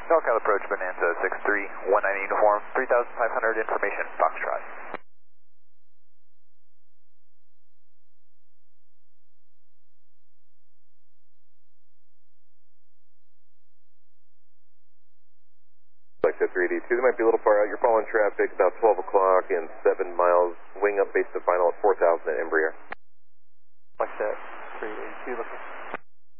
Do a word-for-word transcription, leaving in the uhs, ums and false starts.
Norcal approach Bonanza six three one nine uniform, three thousand five hundred information, Foxtrot. Like the three D two, they might be a little far out. You're following traffic about twelve o'clock and seven miles. Wing up base to final at four thousand at Embraer.